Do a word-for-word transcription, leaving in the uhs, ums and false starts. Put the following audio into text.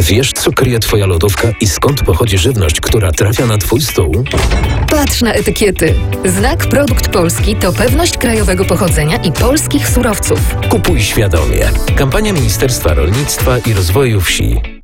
Wiesz, co kryje twoja lodówka i skąd pochodzi żywność, która trafia na twój stół? Patrz na etykiety. Znak Produkt Polski to pewność krajowego pochodzenia i polskich surowców. Kupuj świadomie. Kampania Ministerstwa Rolnictwa i Rozwoju Wsi.